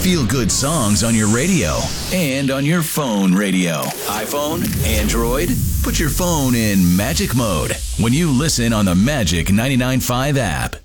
feel-good songs on your radio and on your phone radio. iPhone, Android, put your phone in magic mode when you listen on the Magic 99.5 app.